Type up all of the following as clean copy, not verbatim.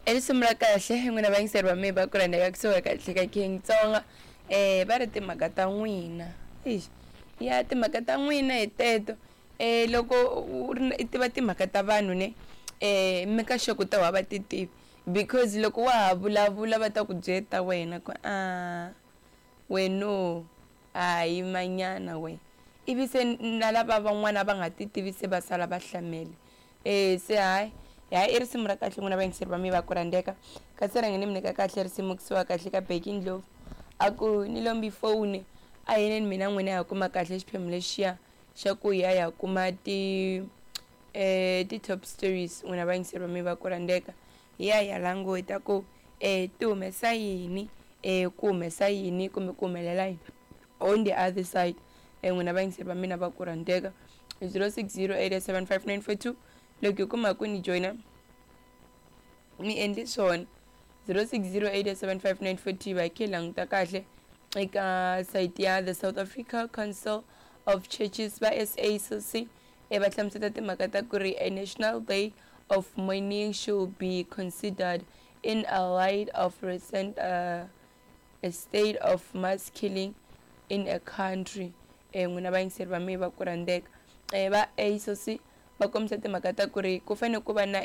Elisumra kahle n'wina vayingiseri va mi va ku rhandeka kusuka kahle ka King Tsonga va ri timhaka ta n'wina ya timhaka ta n'wina hi teto loko i tiva timhaka ta vanhu ne mi ka xoko ta wa va ti tivi because loko wa ha vulavula va ta ku byeta wena ku weno hayi manyana we ivi se na lava van'wana va nga ti tivi se va sala va hlamele se hayi i risimu ra kahle n'wina vayingiseri va mi va ku rhandeka kasi rhange ni mi nyika kahle risimu kusuka kahle ka Becky Ndlovu a ku ni lombi foni a yineni mina n'wina ya kuma kahle xiphemu lexiya xa ku ya kuma ti top stories n'wina vayingiseri va mi va ku rhandeka ya languta ku ti humesa yini ku humesa yini kumbe ku humelela yini on the other side n'wina vayingiseri va mina va ku rhandeka 0608759942 loko kuma ku ni joina mi endli swona 0608759942 va ke languta kahle eka site ya the South Africa Council of Churches va SACC va hlamuseta timhaka ta ku ri a national day of mourning should be considered in a light of recent a state of mass killing in a country n'wina vayingiseri va mi va ku rhandeka va SACC va kombisa timhaka ta ku ri ku fanele ku va na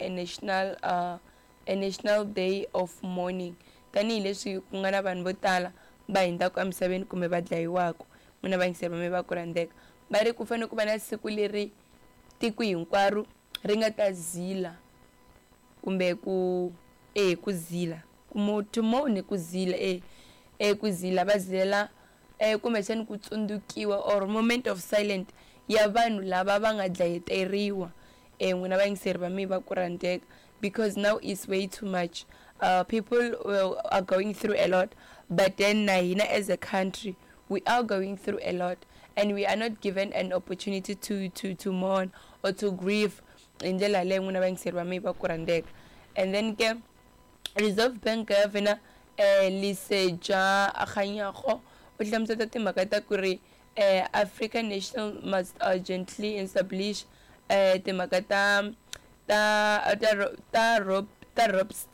a national day of mourning tanihileswi ku nga na vanhu vo tala va hindzaka emisaveni kumbe va dlayiwaka n'wina vayingiseri va mi va ku rhandeka va ri ku fanele ku va na siku leri tiko hinkwaro ri nga ta zila kumbe ku zila tomorrow ku zila ku zila va zilela kumbe xani ku tsundzukiwa or moment of silent ya vanhu lava va nga dlayeteriwa n'wina vayingiseri va mi va ku rhandeka because now is way too much people are going through a lot but then hina as a country we are going through a lot and we are not given an opportunity to mourn or to grieve in ndlela leyo n'wina vayingiseri va mi va ku rhandeka and then ke Reserve Bank Governor Lesetja Kganyago u hlamuseta timhaka ta ku ri African National must urgently establish timhaka ta robust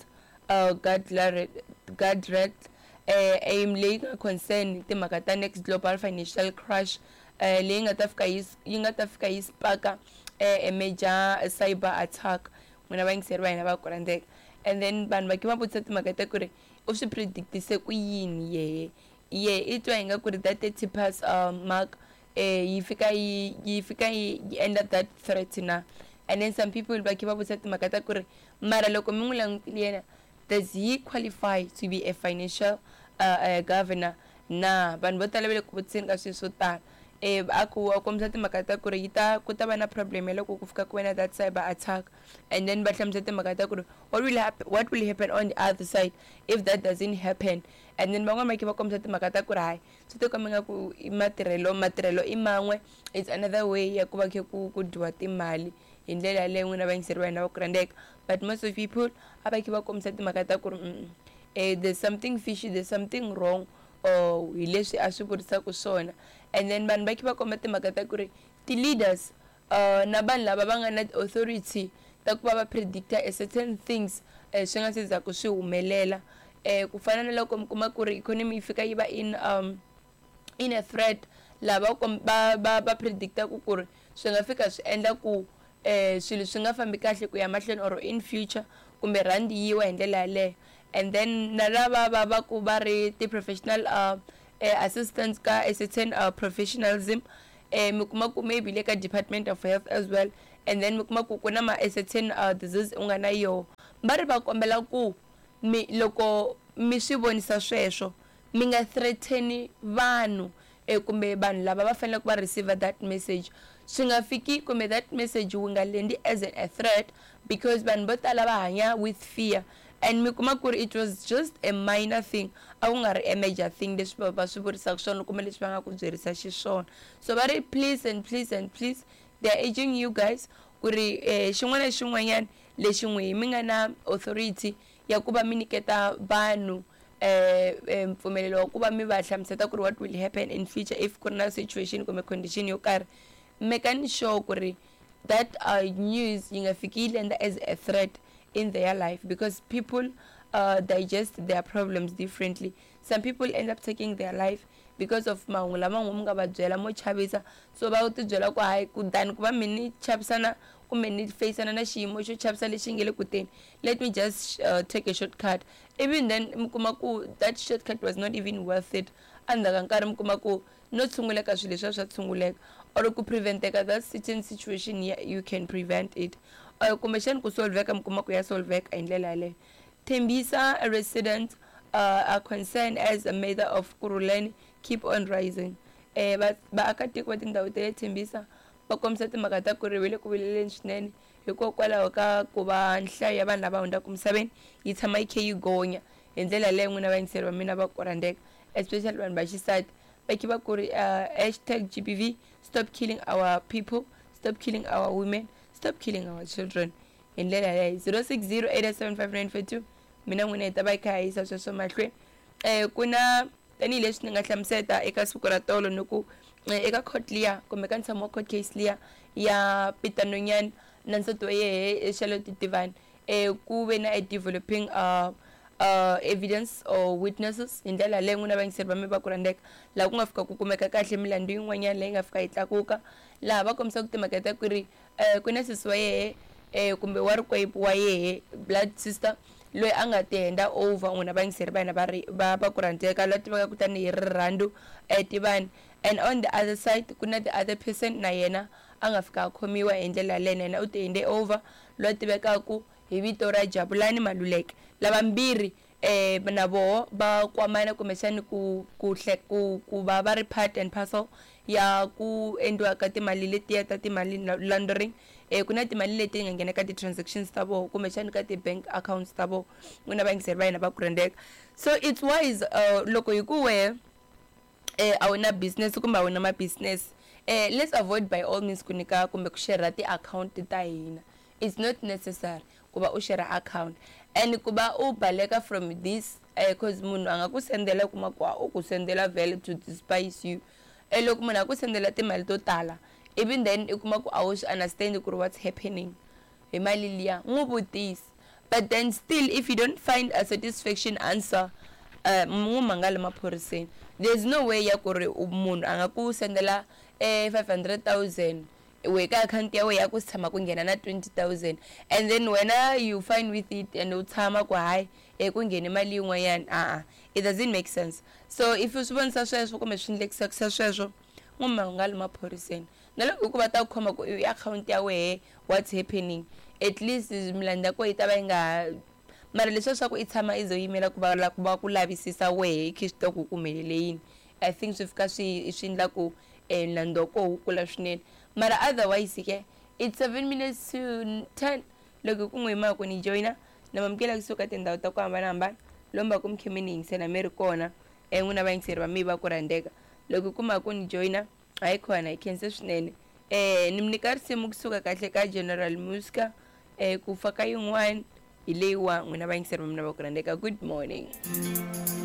guardrail aim leyi nga concern timhaka ta next global financial crash leyi nga ta fika yi spaka a major cyber attack n'wina vayingiseri va hina va ku rhandeka and then vanhu va ke va vutisa timhaka ta ku ri u swi predictise ku yini i twa hi nga ku ri that 30 mark yi fika yi endla that threat na and then some people va ke va vutisa timhaka ta ku ri mara loko mi n'wi langutile yena does he qualify to be a financial governor na vanhu vo tala va le ku vutiseni ka swilo swo tala a kombisa timhaka ta ku ri ku ta va na problem ya loko ku fika ku wena that cyber attack and then va hlamuseta timhaka ta ku ri what will happen on the other side if that doesn't happen and then van'wana va kombisa timhaka ta ku ri hayi swi te kombi nga ku matirhelo i man'we it's another way ya ku va khe ku dyiwa timali hi ndlela leyi n'wina vayingiseri va hina va ku rhandeka but most of people a va ke va kombisa timhaka ta ku ri there's something fishy, there's something wrong or hi leswi a swi vurisaka swona and then vanhu va ke va komba timhaka ta ku ri ti-leaders na vanhu lava va nga na authority ta ku va predicta a certain things swi nga se za ku swi humelela ku fana na loko mi kuma ku ri economy yi fika yi va in a threat lava va predicta ku ri swi nga fika swi endla ku swilo swi nga fambi kahle ku ya mahlweni or in future kumbe rand yiwa hi ndlela yaleyo and then na lava va ku va ri ti-professional assistants ka a certain professionalism mi kuma ku maybe le ka Department of Health as well and then mi kuma ku na a certain disease u nga na yo va ri va kombela ku loko mi swi vonisa sweswo mi nga threaten vanhu kumbe vanhu lava va fanele ku va receive that message swi nga fiki kumbe that message wu nga lendi as a threat because vanhu vo tala va hanya with fear and mi kuma ku ri it was just a minor thing a ku nga ri a major thing leswi va swi vurisaka swona kumbe leswi va nga ku byerisa xiswona so va ri please they are urging you guys ku ri xin'wana na xin'wanyana lexi n'wi mi nga na authority ya ku va mi nyiketa vanhu mpfumelelo wa ku va mi va hlamuseta ku ri what will happen in future if ku ri na situation kumbe condition yo karhi mekani sure ku ri that news yi nga fiki yi lenda as a threat in their life, because people digest their problems differently. Some people end up taking their life because of mahungu lama n'wi nga va byela mo chavisa, so va ti byela ku hayi kutani ku va mi ni chavisana kumbe ni faceana na xiyimo xo chavisa lexi nge le kuteni, let me just take a shortcut. Even then mi kuma ku that shortcut was not even worth it. Endzhaku ka nkarhi mi kuma ku no tshunguleka swilo leswiya swa tshunguleka, or ku preventeka that certain situation you can prevent it, or kumbexani ku solveka mi kuma ku ya solveka hi ndlela yaleyo. Tembisa residents are concerned as a matter of Kuruleni keep on rising. Vaakatiko va tindhawu ta le Tembisa va kombisa timhaka ta ku ri vile ku vileleni swinene hikokwalaho ka ku va nhlayo ya vanhu lava hundzaka misaveni yi tshama yi khe yi gonya. Hi ndlela leyo n'wina vayingiseri va mina va kurandeka, especially vanhu va xisati va khiva ku ri #GBV stop killing our people, stop killing our women, stop killing our children. Hi ndlela leyo 0608759942 mina n'wina hi ta va hi kha hi yisa sweswo mahlweni. Ku na tanihileswi ni nga hlamuseta eka siku ra tolo ni ku eka court liya kumbe ka ntshamo wa court case liya ya Peter Nonyane na nsati wa yehe Charlotte Divine, ku ve na a developing evidence or witnesses. Hi ndlela leyo n'wina vayingiseri va mi va ku rhandzeka, laha ku nga fika ku kumeka kahle milandzu yin'wanyana leyi nga fika yi tlakuka, laha va kombisaka timhaka ta ku ri ku na sesi wa yehe kumbe wa rikwempu wa yehe blood sister loyi a nga ti henda over n'wina vayingiseri va hina va ku rhandzeka, loyi a tivaka ku tanihi Rirhandzu Tivani. And on the other side ku na the other person na yena a nga fika a khomiwa hi ndlela leyo, na yena u ti hende over, loyi a tivekaku hi vito ra Jabulani Maluleke. Lavambirhi na voho va kwamana kumbexani ku va va ri part and parcel ya ku endliwa ka timali letiya ta timali laundering. Ku na timali leti nga nghena ka ti-transactions ta voho kumbexani ka ti-bank accounts ta voho, n'wina vayingiseri va hina va ku rhandzeka. So it's wise loko hi ku wehe a wu na business kumbe a wu na ma-business, let's avoid by all means ku nyika kumbe ku share ti-account ta hina. It's not necessary ku va u share account, and ku va u baleka from this cause munhu a nga ku sendela kuma ku u ku sendela vele to despise you. Loko munhu a ku sendela timali to tala, even then i kuma ku a wu swi understand ku ri what's happening hi mali liya, n'wi vutisi. But then still if you don't find a satisfaction answer, n'wi mangala maphoriseni. There's no way ya ku ri munhu a nga ku sendela 500,000 we ka account ya we ya ku tshama ku nghena na 20,000, and then wena you fine with it and u tshama ku hayi ku nghene mali yin'wanyana. It doesn't make sense. So if you swi vonisa sweswo kumbe swi endlekisa sweswo, n'wi mangali maphoriseni. Na loko ku va ta khoma ku i account ya wehe what's happening, at least milandzu ya ko yi ta va yi nga, mara leswi swa ku i tshama i zo yimela ku va ku lavisisa wehe khi swi ta ku humelele yini, I think swi fika swi endla ku milandzu wa koho wu kula swinene. Mara otherwise ke it's 7 minutes to 10 loko ku n'wi yimaka ku ni joina na mamukela kusuka tindhawu ta ku hambanahambana, lomba ku mi khe mi ni yingisela mi ri kona n'wina vayingiseri va mi va ku rhandzeka. Loko ku ma ku ni joina hayi khona hi khense swinene. Ni mi nyika risimu kusuka kahle ka General Muska, ku faka yin'wana hi leyiwa n'wina vayingiseri va mina va ku rhandzeka. Good morning.